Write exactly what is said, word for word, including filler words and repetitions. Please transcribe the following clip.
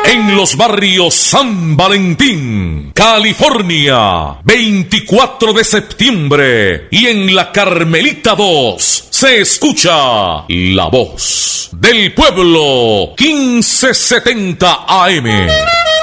En los barrios San Valentín, California, veinticuatro de septiembre, y en la Carmelita dos se escucha la voz del pueblo, quince setenta A M.